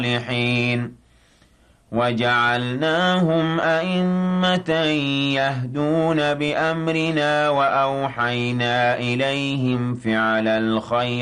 الصالحين وجعلناهم أئمة يهدون بأمرنا وأوحينا إليهم فعل الخير